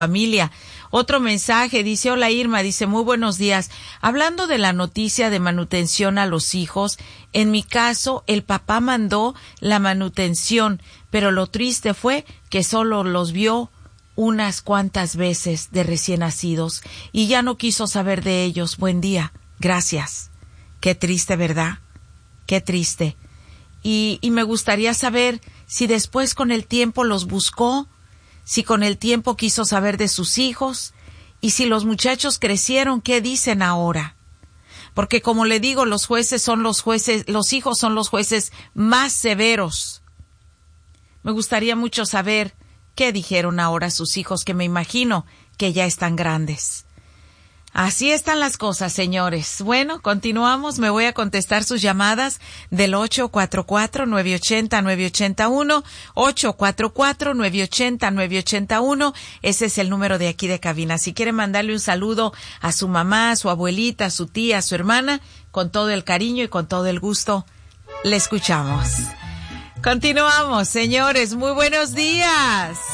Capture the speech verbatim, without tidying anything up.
familia. Otro mensaje, dice, hola Irma, dice, muy buenos días. Hablando de la noticia de manutención a los hijos, en mi caso, el papá mandó la manutención, pero lo triste fue que solo los vio unas cuantas veces de recién nacidos y ya no quiso saber de ellos. Buen día, gracias. Qué triste, ¿verdad? Qué triste. Y, y me gustaría saber si después con el tiempo los buscó, si con el tiempo quiso saber de sus hijos, y si los muchachos crecieron, ¿qué dicen ahora? Porque como le digo, los jueces son los jueces, los hijos son los jueces más severos. Me gustaría mucho saber qué dijeron ahora sus hijos, que me imagino que ya están grandes. Así están las cosas, señores. Bueno, continuamos. Me voy a contestar sus llamadas del ocho cuatro cuatro, nueve ocho cero, nueve ocho cero uno, ocho cuatro cuatro, nueve ocho cero, nueve ocho cero uno. Ese es el número de aquí de cabina. Si quiere mandarle un saludo a su mamá, a su abuelita, a su tía, a su hermana, con todo el cariño y con todo el gusto, le escuchamos. Continuamos, señores. Muy buenos días.